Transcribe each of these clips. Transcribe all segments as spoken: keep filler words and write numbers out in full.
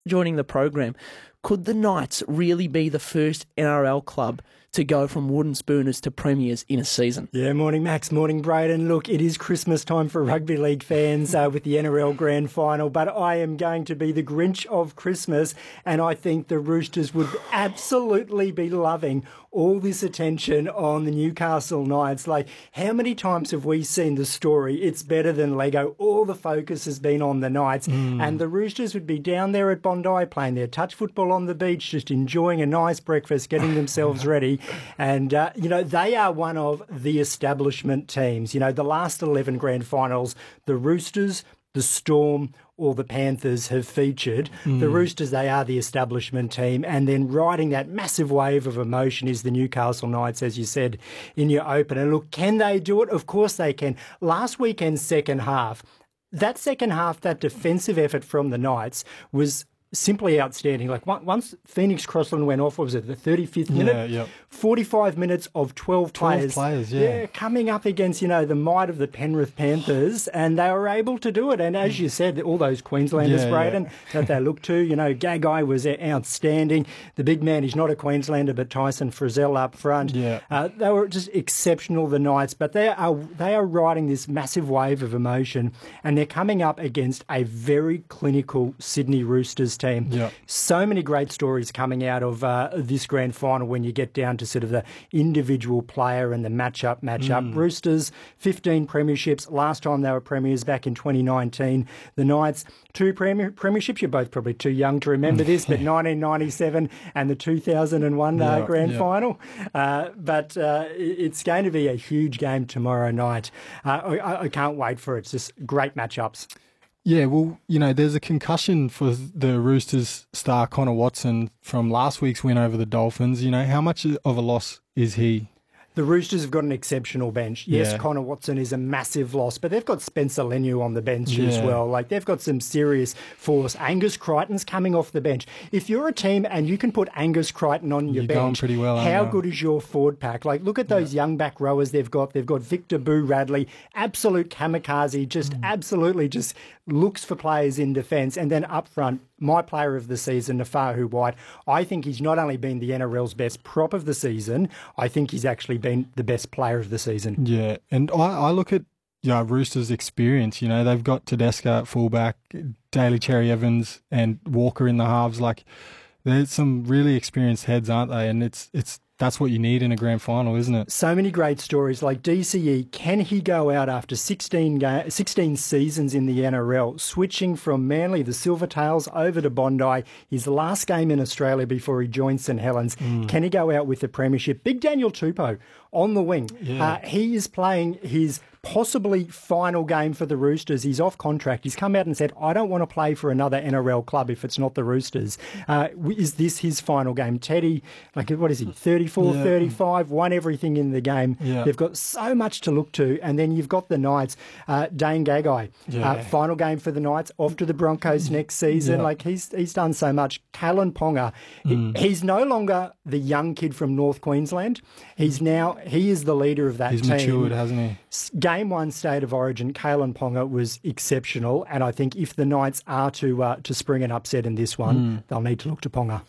joining the program. Could the Knights really be the first N R L club to go from wooden spooners to premiers in a season? Yeah, morning Max, morning Braden. Look, it is Christmas time for rugby league fans uh, with the N R L Grand Final, but I am going to be the Grinch of Christmas, and I think the Roosters would absolutely be loving all this attention on the Newcastle Knights. Like, how many times have we seen the story, it's better than Lego? All the focus has been on the Knights, mm. and the Roosters would be down there at Bondi playing their touch football on the beach, just enjoying a nice breakfast, getting themselves ready. And, uh, you know, they are one of the establishment teams. You know, the last eleven grand finals, the Roosters, the Storm, or the Panthers have featured. Mm. The Roosters, they are the establishment team. And then riding that massive wave of emotion is the Newcastle Knights, as you said in your opener. Look, can they do it? Of course they can. Last weekend's second half, that second half, that defensive effort from the Knights was simply outstanding. Like, once Phoenix Crossland went off, what was it, the thirty-fifth minute? Yeah, yep. forty-five minutes of twelve players. twelve players, yeah. yeah. Coming up against, you know, the might of the Penrith Panthers, and they were able to do it. And as you said, all those Queenslanders, yeah, Braden, yeah. that they look to, you know, Gagai was outstanding. The big man, he's not a Queenslander, but Tyson Frizzell up front. Yeah. Uh, they were just exceptional, the Knights, but they are, they are riding this massive wave of emotion, and they're coming up against a very clinical Sydney Roosters team. Yeah. So many great stories coming out of uh, this grand final when you get down to sort of the individual player and the matchup matchup. Mm. Roosters, fifteen premierships. Last time they were premiers back in twenty nineteen. The Knights, two premier, premierships. You're both probably too young to remember this, but nineteen ninety-seven and the two thousand one yeah, uh, grand yeah. final. Uh, but uh, it's going to be a huge game tomorrow night. Uh, I, I can't wait for it. It's just great matchups. Yeah, well, you know, there's a concussion for the Roosters star Connor Watson from last week's win over the Dolphins. You know, how much of a loss is he? The Roosters have got an exceptional bench. Yes, yeah. Connor Watson is a massive loss, but they've got Spencer Leniu on the bench yeah. as well. Like, they've got some serious force. Angus Crichton's coming off the bench. If you're a team and you can put Angus Crichton on your You're bench, going pretty well, how good is your forward pack? Like, look at those yeah. young back rowers they've got. They've got Victor Boo Radley, absolute kamikaze, just mm. absolutely just looks for players in defence. And then up front, my player of the season, Nafahu White. I think he's not only been the N R L's best prop of the season, I think he's actually been the best player of the season. Yeah, and I, I look at yeah, Roosters' experience. You know, they've got Tedesco at fullback, Daly Cherry Evans and Walker in the halves. Like, there's some really experienced heads, aren't they? And it's it's that's what you need in a grand final, isn't it? So many great stories. Like D C E, can he go out after sixteen, ga- sixteen seasons in the N R L, switching from Manly, the Silvertails, over to Bondi, his last game in Australia before he joined St Helens. Mm. Can he go out with the premiership? Big Daniel Tupou on the wing. Yeah. Uh, he is playing his possibly final game for the Roosters. He's off contract. He's come out and said, I don't want to play for another N R L club if it's not the Roosters. Uh, is this his final game? Teddy, like, what is he, thirty-four, yeah. thirty-five, won everything in the game. Yeah. They've got so much to look to. And then you've got the Knights. Uh, Dane Gagai, yeah. uh, final game for the Knights, off to the Broncos next season. Yeah. Like, he's he's done so much. Kalen Ponga, mm. he, he's no longer the young kid from North Queensland. He's now, he is the leader of that he's team. He's matured, hasn't he? Game one State of Origin, Kalen Ponga was exceptional, and I think if the Knights are to uh, to spring an upset in this one, mm. they'll need to look to Ponga.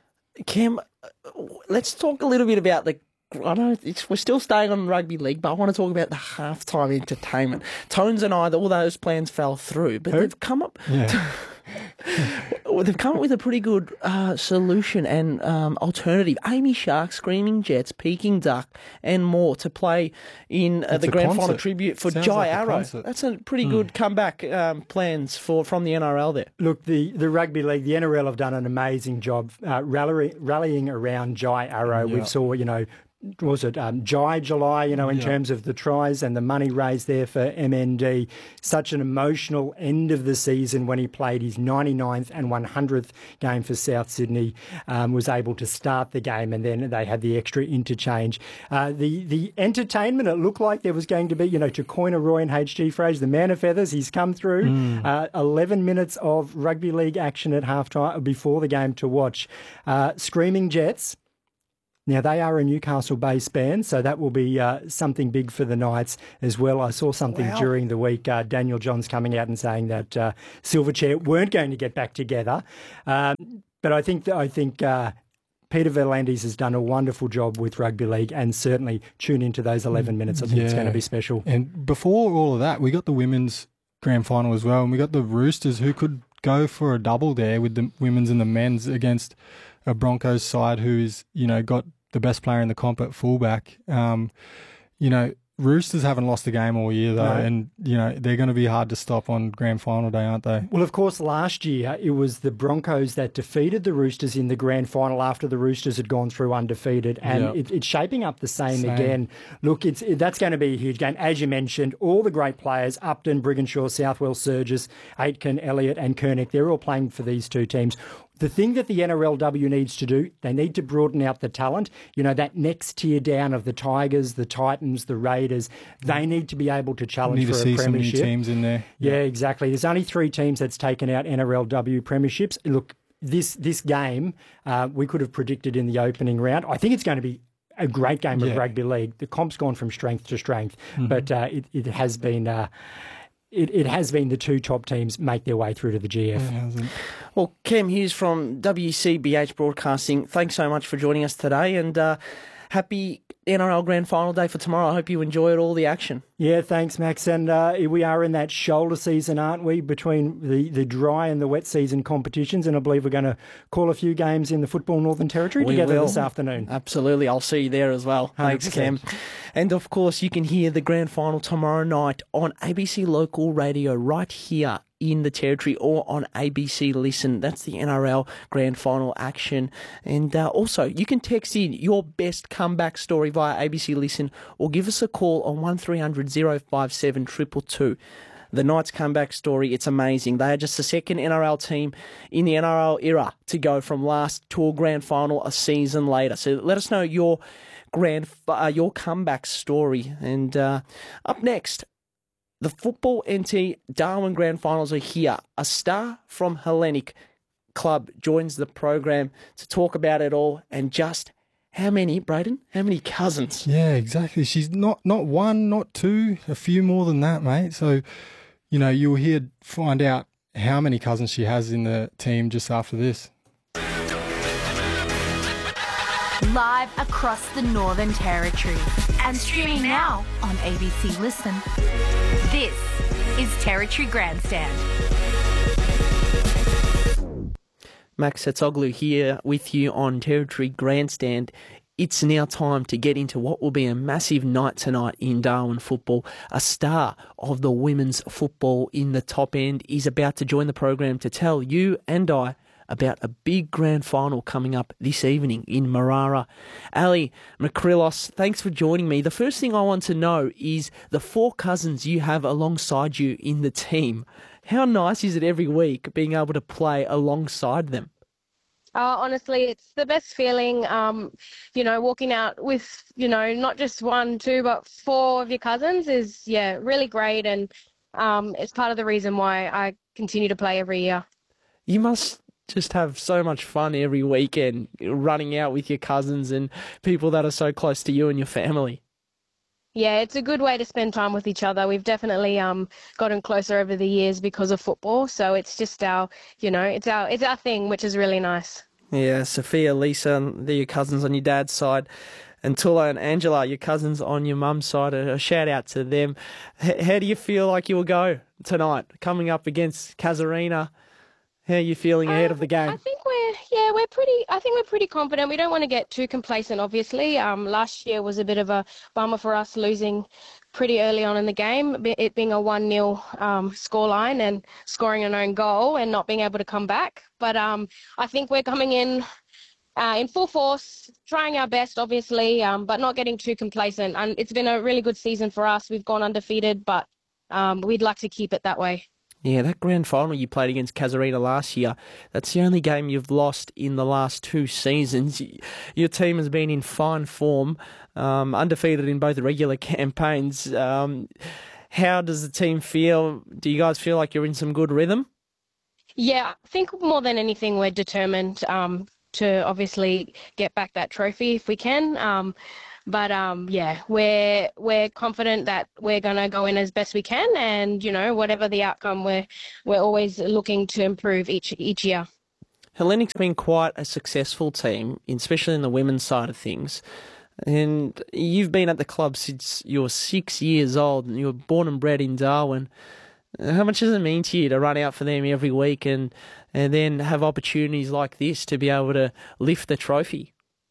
Cam, let's talk a little bit about the. I know it's, we're still staying on rugby league, but I want to talk about the halftime entertainment. Tones and I, all those plans fell through, but Who? they've come up. Yeah. To, they've come up with a pretty good uh, solution and um, alternative. Amy Shark, Screaming Jets, Peking Duck, and more to play in uh, the grand concert. final tribute for Sounds Jai like Arrow. Concert. That's a pretty mm. good comeback um, plans for from the N R L there. Look, the, the rugby league, the N R L have done an amazing job uh, rally, rallying around Jai Arrow. Yeah. We've saw, you know, was it um, Jai July, you know, in yeah. terms of the tries and the money raised there for M N D. Such an emotional end of the season when he played his ninety-ninth and one hundredth game for South Sydney, um, was able to start the game, and then they had the extra interchange. Uh, the the entertainment, it looked like there was going to be, you know, to coin a Roy and H G phrase, the man of feathers, he's come through. Mm. Uh, eleven minutes of rugby league action at halftime before the game to watch. Uh, Screaming Jets, Now, they are a Newcastle-based band, so that will be uh, something big for the Knights as well. I saw something Wow. during the week, uh, Daniel Johns coming out and saying that uh, Silverchair weren't going to get back together. Um, but I think that, I think uh, Peter Verlandis has done a wonderful job with rugby league, and certainly tune into those eleven minutes. I think it's Yeah. going to be special. And before all of that, we got the women's grand final as well, and we got the Roosters who could go for a double there with the women's and the men's against a Broncos side who is, you know, got the best player in the comp at fullback. Um, you know, Roosters haven't lost a game all year though, No. and you know they're going to be hard to stop on grand final day, aren't they? Well, of course, last year it was the Broncos that defeated the Roosters in the grand final after the Roosters had gone through undefeated, and Yep. it, it's shaping up the same, Same. again. Look, it's it, that's going to be a huge game. As you mentioned, all the great players, Upton, Brigginshaw, Southwell, Surges, Aitken, Elliott and Kernick, they're all playing for these two teams. The thing that the N R L W needs to do, they need to broaden out the talent. You know, that next tier down of the Tigers, the Titans, the Raiders, they need to be able to challenge Need for to a see some new premiership. teams in there. Yeah, exactly. There's only three teams that's taken out N R L W premierships. Look, this this game uh, we could have predicted in the opening round. I think it's going to be a great game of Yeah. rugby league. The comp's gone from strength to strength, Mm-hmm. but uh, it, it has been uh, it, it has been the two top teams make their way through to the G F. It hasn't. Well, Cam Hughes from W C B H Broadcasting, thanks so much for joining us today, and uh, happy N R L Grand Final day for tomorrow. I hope you enjoyed all the action. Yeah, thanks, Max. And uh, we are in that shoulder season, aren't we, between the, the dry and the wet season competitions, and I believe we're going to call a few games in the Football Northern Territory We together will. this afternoon. Absolutely. I'll see you there as well. Thanks, Cam. one hundred percent. And of course, you can hear the grand final tomorrow night on A B C Local Radio right here in the Territory, or on A B C Listen. That's the N R L Grand Final action. And uh, also, you can text in your best comeback story via A B C Listen, or give us a call on one three hundred oh five seven two two two. The Knights comeback story, it's amazing. They are just the second N R L team in the N R L era to go from last to a grand final a season later. So let us know your grand, uh, your comeback story. And uh, up next, the Football N T Darwin Grand Finals are here. A star from Hellenic Club joins the program to talk about it all, and just how many, Braden? How many cousins? Yeah, exactly. She's not not one, not two, a few more than that, mate. So, you know, you'll hear find out how many cousins she has in the team just after this. Live across the Northern Territory and streaming now on A B C Listen. This is Territory Grandstand. Max Setzoglu here with you on Territory Grandstand. It's now time to get into what will be a massive night tonight in Darwin football. A star of the women's football in the top end is about to join the program to tell you and I about a big grand final coming up this evening in Marara. Ali Makrilos, thanks for joining me. The first thing I want to know is the four cousins you have alongside you in the team. How nice is it every week being able to play alongside them? Uh, honestly, it's the best feeling, um, you know, walking out with, you know, not just one, two, but four of your cousins is, yeah, really great. And um, it's part of the reason why I continue to play every year. You must just have so much fun every weekend running out with your cousins and people that are so close to you and your family. Yeah, it's a good way to spend time with each other. We've definitely um, gotten closer over the years because of football. So it's just our, you know, it's our it's our thing, which is really nice. Yeah, Sophia, Lisa, they're your cousins on your dad's side. And Tula and Angela, your cousins on your mum's side. A shout out to them. H- how do you feel like you'll go tonight, coming up against Casuarina? How are you feeling ahead of the game? I think we're yeah we're pretty I think we're pretty confident. We don't want to get too complacent. Obviously, um, last year was a bit of a bummer for us, losing pretty early on in the game, it being a one nil um, scoreline and scoring an own goal and not being able to come back. But um, I think we're coming in uh, in full force, trying our best, obviously, um, but not getting too complacent. And it's been a really good season for us. We've gone undefeated, but um, we'd like to keep it that way. Yeah, that grand final you played against Casuarina last year, that's the only game you've lost in the last two seasons. Your team has been in fine form, um, undefeated in both regular campaigns. Um, how does the team feel? Do you guys feel like you're in some good rhythm? Yeah, I think more than anything, we're determined. Um, to obviously get back that trophy if we can. Um, but um, yeah, we're we're confident that we're going to go in as best we can, and you know, whatever the outcome, we're we're always looking to improve each each year. Hellenic's been quite a successful team, especially in the women's side of things. And you've been at the club since you're six years old, and you were born and bred in Darwin. How much does it mean to you to run out for them every week and and then have opportunities like this to be able to lift the trophy?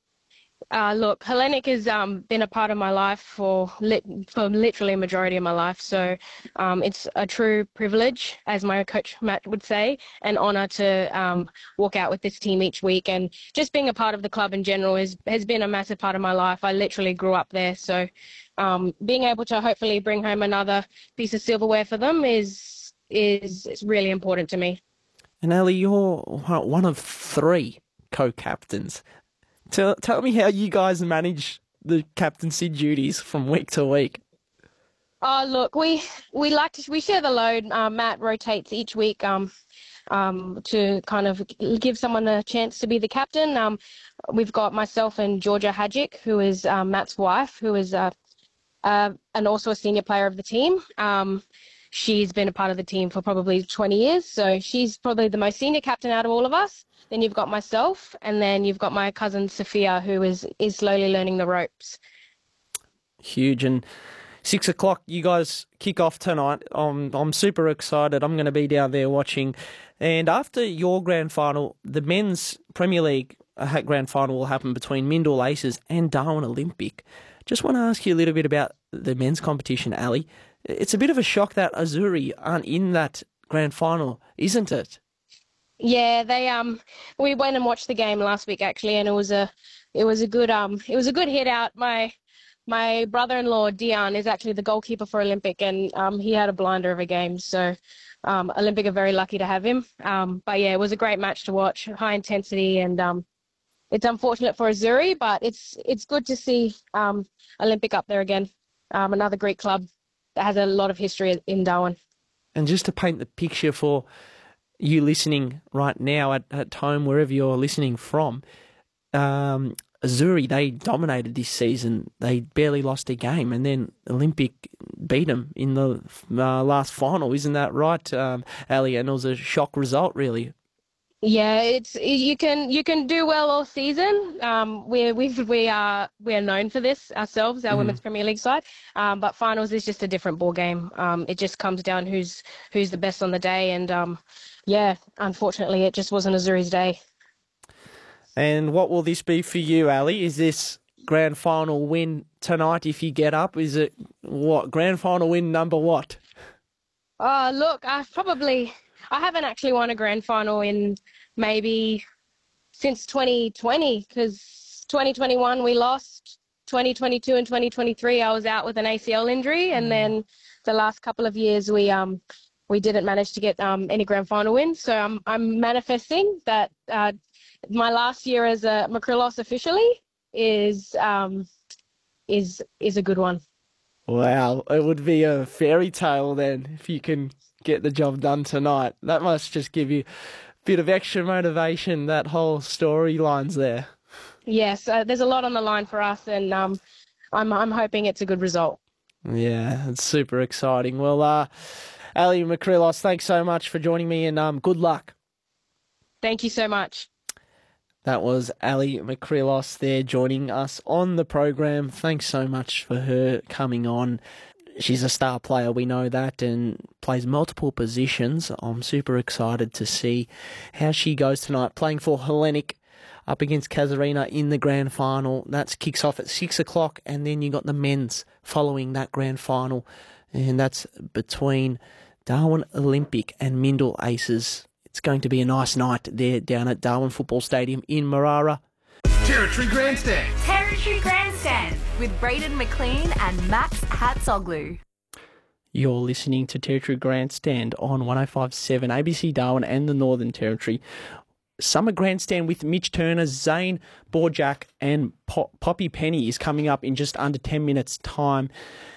Uh, look, Hellenic has um, been a part of my life for lit- for literally a majority of my life. So um, it's a true privilege, as my coach Matt would say, an honour to um, walk out with this team each week. And just being a part of the club in general is, has been a massive part of my life. I literally grew up there. So um, being able to hopefully bring home another piece of silverware for them is is, is really important to me. And Ali, you're one of three co-captains. Tell, tell me how you guys manage the captaincy duties from week to week. Oh, look, we we like to we share the load. Uh, Matt rotates each week um, um, to kind of give someone a chance to be the captain. Um, we've got myself and Georgia Hadjic, who is um, Matt's wife, who is uh, uh, and also a senior player of the team. Um, she's been a part of the team for probably twenty years, so she's probably the most senior captain out of all of us. Then you've got myself, and then you've got my cousin Sophia, who is, is slowly learning the ropes. Huge. And six o'clock, you guys kick off tonight. I'm, I'm super excited. I'm going to be down there watching. And after your grand final, the men's Premier League grand final will happen between Mindil Aces and Darwin Olympic. Just want to ask you a little bit about the men's competition, Ali. It's a bit of a shock that Azzurri aren't in that grand final, isn't it? Yeah, they um we went and watched the game last week actually, and it was a it was a good um it was a good hit out. My my brother-in-law Dion is actually the goalkeeper for Olympic, and um he had a blinder of a game, so um Olympic are very lucky to have him. Um but yeah, it was a great match to watch, high intensity, and um it's unfortunate for Azzurri, but it's it's good to see um Olympic up there again. Um another Greek club that has a lot of history in Darwin. And just to paint the picture for you listening right now at, at home, wherever you're listening from, um, Azzurri, they dominated this season. They barely lost a game, and then Olympic beat them in the uh, last final. Isn't that right, um, Ali? And it was a shock result, really. Yeah, it's you can you can do well all season. Um, we we we are we are known for this ourselves, our mm. Women's Premier League side. Um, but finals is just a different ball game. Um, it just comes down who's who's the best on the day, and um, yeah, unfortunately, it just wasn't Azzurri's day. And what will this be for you, Ali? Is this grand final win tonight? If you get up, is it what grand final win number what? Uh look, I've probably. I haven't actually won a grand final in maybe since twenty twenty, because twenty twenty-one we lost, twenty twenty-two and twenty twenty-three I was out with an A C L injury, and then the last couple of years we um we didn't manage to get um any grand final wins. So I'm I'm manifesting that uh, my last year as a Makrilos officially is um is is a good one. Wow, it would be a fairy tale then if you can get the job done tonight. That must just give you a bit of extra motivation, that whole storyline's there. Yes, uh, there's a lot on the line for us, and um, I'm I'm hoping it's a good result. Yeah, it's super exciting. Well, uh, Ali Makrilos, thanks so much for joining me, and um, good luck. Thank you so much. That was Ali Makrilos there joining us on the program. Thanks so much for her coming on. She's a star player, we know that, and plays multiple positions. I'm super excited to see how she goes tonight, playing for Hellenic up against Casuarina in the grand final. That kicks off at six o'clock, and then you got the men's following that grand final, and that's between Darwin Olympic and Mindil Aces. It's going to be a nice night there down at Darwin Football Stadium in Marara. Territory Grandstand. Territory Grandstand with Braden McLean and Max Hatzoglu. You're listening to Territory Grandstand on one oh five point seven A B C Darwin and the Northern Territory. Summer Grandstand with Mitch Turner, Zane Borjak and Pop- Poppy Penny is coming up in just under ten minutes' time.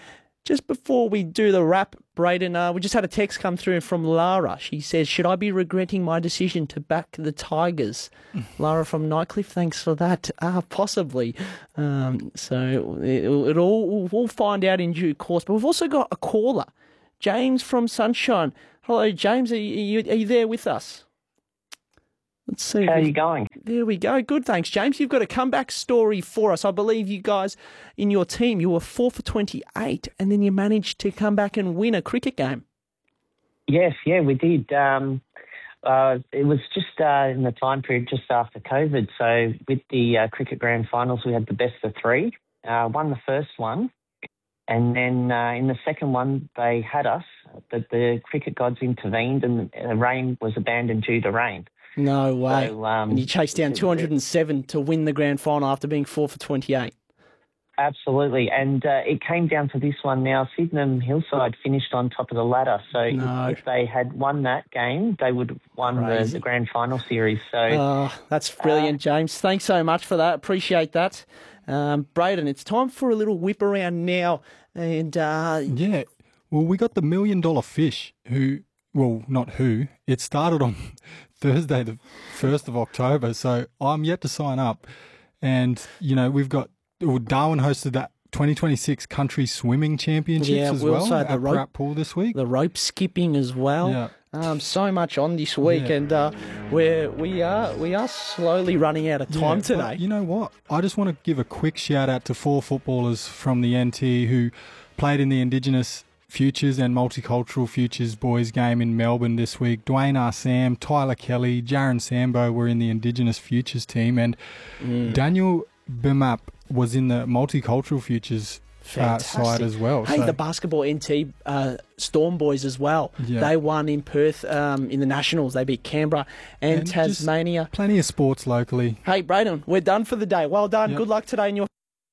Just before we do the wrap, Braden, uh, we just had a text come through from Lara. She says, should I be regretting my decision to back the Tigers? Lara from Nightcliff, thanks for that. Uh, possibly. Um, so it, it all, we'll find out in due course. But we've also got a caller, James from Sunshine. Hello, James. Are you, are you there with us? Let's see. How are you going? There we go. Good, thanks, James. You've got a comeback story for us. I believe you guys in your team, you were four for twenty-eight, and then you managed to come back and win a cricket game. Yes, yeah, we did. Um, uh, it was just uh, in the time period just after COVID. So with the uh, cricket grand finals, we had the best of three. Uh, won the first one, and then uh, in the second one, they had us, but the cricket gods intervened, and the rain was abandoned due to rain. No way. So, um, and you chased down two hundred seven to win the grand final after being four for twenty-eight. Absolutely. And uh, it came down to this one now. Sydenham Hillside finished on top of the ladder. So No. if, if they had won that game, they would have won the, Crazy. the grand final series. So Oh, that's brilliant, James. Thanks so much for that. Appreciate that. Um, Braden, it's time for a little whip around now. And uh, Yeah. Well, we got the million dollar fish who, well, not who, it started on Thursday, the first of October. So I'm yet to sign up. And, you know, we've got, well, Darwin hosted that twenty twenty-six Country Swimming Championships Yeah, as we well also had the at rope- Pratt Pool this week. the rope skipping as well. Yeah. Um, so much on this week, Yeah. and uh, we're we are we are slowly running out of time Yeah, today. but you know what? I just want to give a quick shout out to four footballers from the N T who played in the Indigenous Futures and Multicultural Futures boys game in Melbourne this week. Dwayne Arsam, Tyler Kelly, Jaron Sambo were in the Indigenous Futures team, and Mm. Daniel Bimap was in the Multicultural Futures uh, Fantastic. side as well. Hey, So- the basketball N T uh, Storm boys as well. Yeah. They won in Perth um, in the Nationals. They beat Canberra and, And just Tasmania. plenty of sports locally. Hey, Braden, we're done for the day. Well done. Yep. Good luck today in your...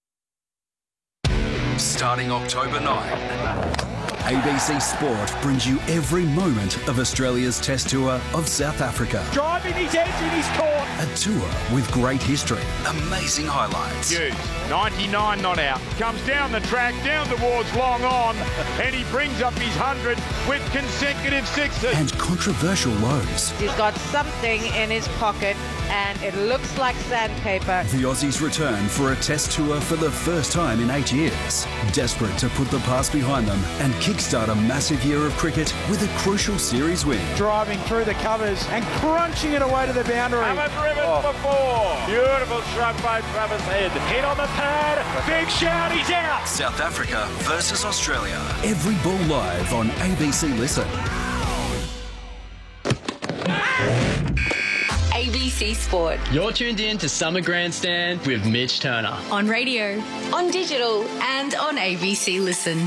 Starting October ninth, A B C Sport brings you every moment of Australia's Test Tour of South Africa. Driving his edge in his court. A tour with great history, amazing highlights, Hughes, ninety-nine not out. Comes down the track, down towards long on, and he brings up his hundred with consecutive sixes. and controversial lows. He's got something in his pocket and it looks like sandpaper. The Aussies return for a Test Tour for the first time in eight years. Desperate to put the past behind them and kickstart a massive year of cricket with a crucial series win. Driving through the covers and crunching it away to the boundary. Haven't driven for four. Beautiful stroke by Travis Head. Hit on the pad. Big shout, he's out. South Africa versus Australia. Every ball live on A B C Listen. A B C Sport. You're tuned in to Summer Grandstand with Mitch Turner. On radio, on digital, and on A B C Listen.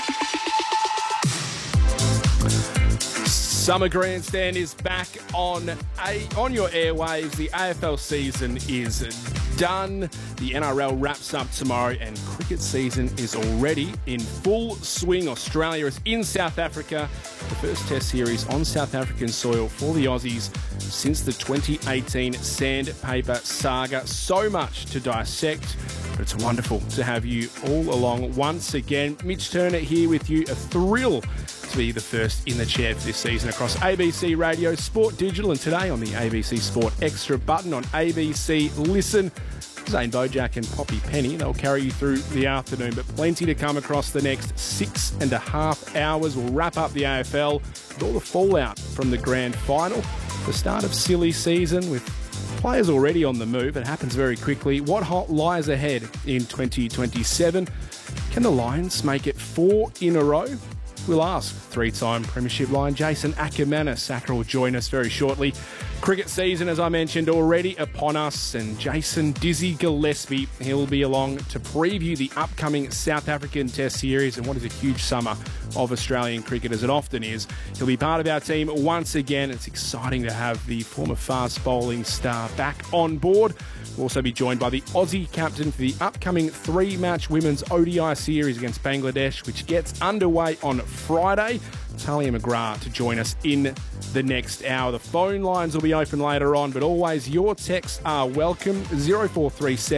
Summer Grandstand is back on a, on your airwaves. The A F L season is done. The N R L wraps up tomorrow and cricket season is already in full swing. Australia is in South Africa. The first Test series on South African soil for the Aussies since the twenty eighteen Sandpaper saga. So much to dissect, but it's wonderful to have you all along once again. Mitch Turner here with you. A thrill to be the first in the chair for this season across A B C Radio, Sport Digital, and today on the A B C Sport Extra button on A B C Listen. Zane Bojack and Poppy Penny, they'll carry you through the afternoon, but plenty to come across the next six and a half hours. We'll wrap up the A F L with all the fallout from the grand final, the start of silly season with players already on the move. It happens very quickly. What hot lies ahead in twenty twenty-seven? Can the Lions make it four in a row? We'll ask three-time Premiership Lion Jason Ackermanis. Acker will join us very shortly. Cricket season, as I mentioned, already upon us, and Jason Dizzy Gillespie, he'll be along to preview the upcoming South African Test Series and what is a huge summer of Australian cricket, as it often is. He'll be part of our team once again. It's exciting to have the former fast bowling star back on board. We'll also be joined by the Aussie captain for the upcoming three-match Women's O D I series against Bangladesh, which gets underway on Friday. Talia McGrath to join us in the next hour. The phone lines will be open later on, but always your texts are welcome. zero four three seven,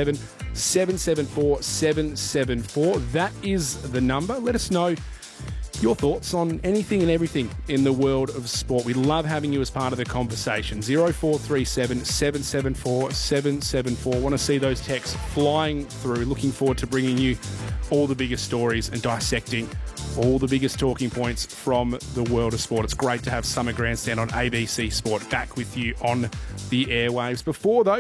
seven seven four, seven seven four. That is the number. Let us know your thoughts on anything and everything in the world of sport. We love having you as part of the conversation. zero four three seven, seven seven four, seven seven four. Want to see those texts flying through. Looking forward to bringing you all the biggest stories and dissecting all the biggest talking points from the world of sport. It's great to have Summer Grandstand on A B C Sport back with you on the airwaves. Before, though,